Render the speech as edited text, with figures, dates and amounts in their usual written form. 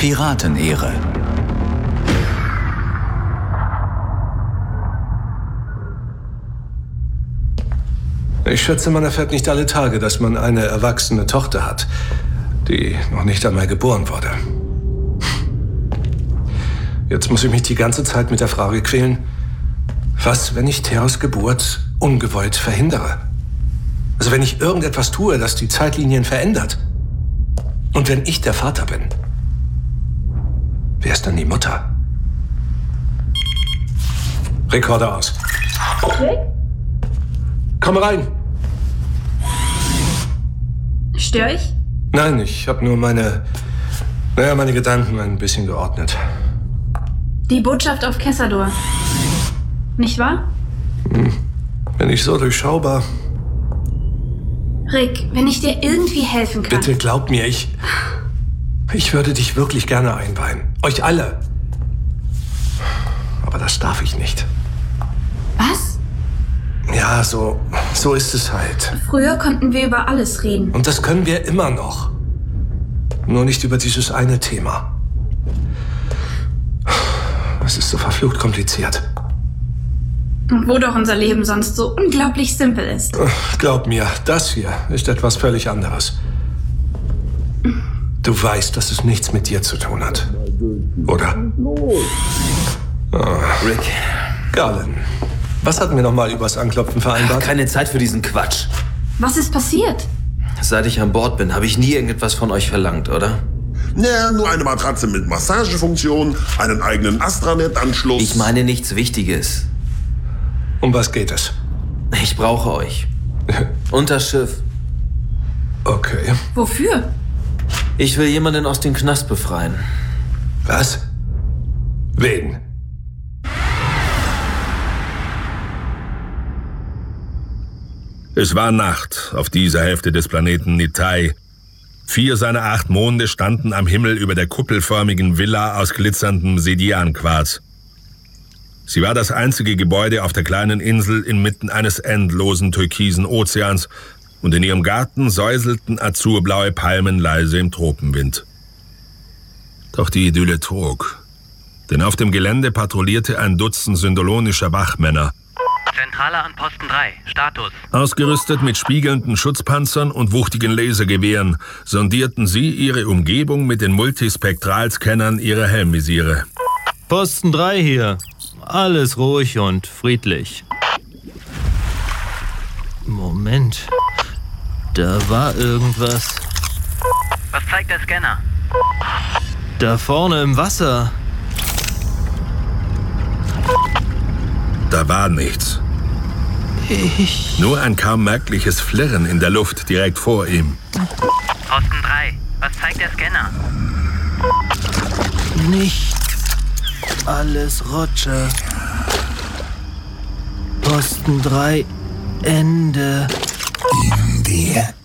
Piratenehre. Ich schätze, man erfährt nicht alle Tage, dass man eine erwachsene Tochter hat, die noch nicht einmal geboren wurde. Jetzt muss ich mich die ganze Zeit mit der Frage quälen, was, wenn ich Theos Geburt ungewollt verhindere? Also wenn ich irgendetwas tue, das die Zeitlinien verändert. Und wenn ich der Vater bin, wer ist dann die Mutter? Rekorder aus. Rick? Komm rein. Störe ich? Nein, ich habe nur meine Gedanken ein bisschen geordnet. Die Botschaft auf Kessador. Nicht wahr? Bin ich so durchschaubar? Rick, wenn ich dir irgendwie helfen kann. Bitte glaub mir, ich würde dich wirklich gerne einweihen. Euch alle. Aber das darf ich nicht. Was? Ja, so ist es halt. Früher konnten wir über alles reden. Und das können wir immer noch. Nur nicht über dieses eine Thema. Es ist so verflucht kompliziert. Wo doch unser Leben sonst so unglaublich simpel ist. Glaub mir, das hier ist etwas völlig anderes. Du weißt, dass es nichts mit dir zu tun hat. Oder? Rick. Garland, was hatten wir nochmal übers Anklopfen vereinbart? Keine Zeit für diesen Quatsch. Was ist passiert? Seit ich an Bord bin, habe ich nie irgendetwas von euch verlangt, oder? Ja, nur eine Matratze mit Massagefunktion, einen eigenen Astranet-Anschluss. Ich meine nichts Wichtiges. Um was geht es? Ich brauche euch. Unter Schiff. Okay. Wofür? Ich will jemanden aus dem Knast befreien. Was? Wen? Es war Nacht auf dieser Hälfte des Planeten Nitai. 4 seiner 8 Monde standen am Himmel über der kuppelförmigen Villa aus glitzerndem Sedianquarz. Sie war das einzige Gebäude auf der kleinen Insel inmitten eines endlosen türkisen Ozeans und in ihrem Garten säuselten azurblaue Palmen leise im Tropenwind. Doch die Idylle trug, denn auf dem Gelände patrouillierte ein Dutzend syndolonischer Wachmänner. Zentrale an Posten 3. Status. Ausgerüstet mit spiegelnden Schutzpanzern und wuchtigen Lasergewehren sondierten sie ihre Umgebung mit den Multispektralscannern ihrer Helmvisiere. Posten 3 hier. Alles ruhig und friedlich. Moment. Da war irgendwas. Was zeigt der Scanner? Da vorne im Wasser. Da war nichts. Nur ein kaum merkliches Flirren in der Luft direkt vor ihm. Posten 3. Was zeigt der Scanner? Nichts. Alles Roger. Posten 3. Ende. In der